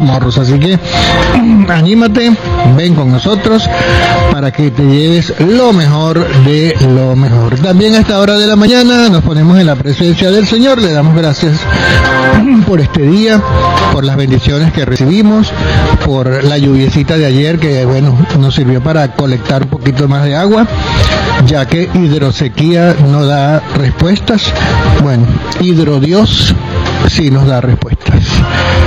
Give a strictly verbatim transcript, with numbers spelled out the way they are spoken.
morros. Así que anímate, ven con nosotros para que te lleves lo mejor de lo mejor. También a esta hora de la mañana nos ponemos en la presencia del Señor, le damos gracias por este día, por las bendiciones que recibimos, por la lluviecita de ayer que bueno nos sirvió para colectar un poquito más de agua, ya que hidrosequía no da respuestas. Bueno, hidrodios sí nos da respuestas.